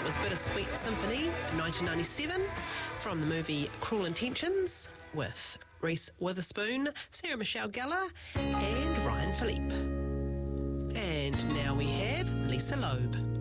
was Bittersweet Symphony, 1997, from the movie Cruel Intentions, with Reese Witherspoon, Sarah Michelle Gellar, and Ryan Philippe. And now we have Lisa Loeb.